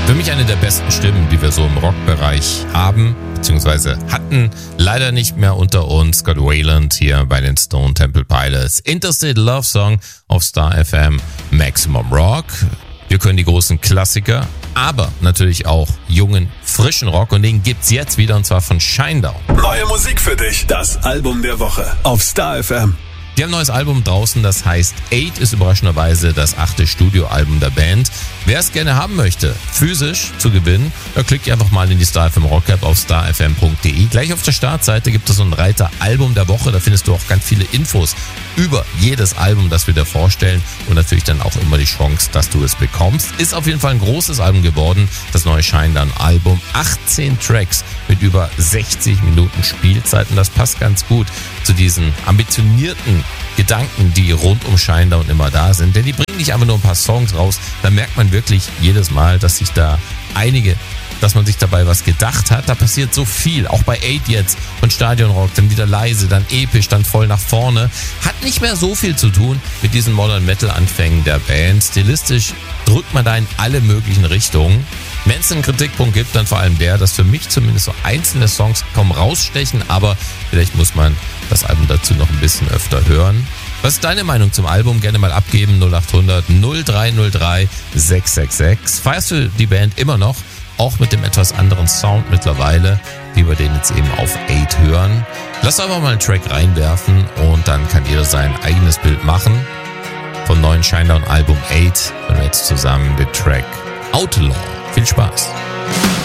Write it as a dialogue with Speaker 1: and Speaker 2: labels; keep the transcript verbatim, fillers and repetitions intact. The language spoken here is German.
Speaker 1: Für mich eine der besten Stimmen, die wir so im Rockbereich haben, beziehungsweise hatten. Leider nicht mehr unter uns. Scott Weiland hier bei den Stone Temple Pilots. Interstate Love Song auf Star F M Maximum Rock. Wir können die großen Klassiker, aber natürlich auch jungen, frischen Rock. Und den gibt's jetzt wieder, und zwar von Shinedown.
Speaker 2: Neue Musik für dich. Das Album der Woche auf Star F M.
Speaker 1: Die haben ein neues Album draußen, das heißt Eight, ist überraschenderweise das achte Studioalbum der Band. Wer es gerne haben möchte, physisch zu gewinnen, da klickt ihr einfach mal in die Star F M Rock App auf star f m punkt d e. Gleich auf der Startseite gibt es so einen Reiter Album der Woche, da findest du auch ganz viele Infos über jedes Album, das wir dir vorstellen, und natürlich dann auch immer die Chance, dass du es bekommst. Ist auf jeden Fall ein großes Album geworden, das neue Shinedown-Album. achtzehn Tracks mit über sechzig Minuten Spielzeit, und das passt ganz gut zu diesen ambitionierten Gedanken, die rund um Shinedown immer da sind. Denn die bringen nicht einfach nur ein paar Songs raus, da merkt man wirklich jedes Mal, dass sich da einige dass man sich dabei was gedacht hat. Da passiert so viel. Auch bei Eight jetzt von Stadionrock, dann wieder leise, dann episch, dann voll nach vorne. Hat nicht mehr so viel zu tun mit diesen Modern Metal Anfängen der Band. Stilistisch drückt man da in alle möglichen Richtungen. Wenn es einen Kritikpunkt gibt, dann vor allem der, dass für mich zumindest so einzelne Songs kaum rausstechen, aber vielleicht muss man das Album dazu noch ein bisschen öfter hören. Was ist deine Meinung zum Album? Gerne mal abgeben. null acht hundert null drei null drei sechs sechs sechs. Feierst du die Band immer noch? Auch mit dem etwas anderen Sound mittlerweile, wie wir den jetzt eben auf Eight hören. Lass einfach mal einen Track reinwerfen und dann kann jeder sein eigenes Bild machen. Vom neuen Shinedown-Album Eight hören wir jetzt zusammen den Track Outlaw. Viel Spaß!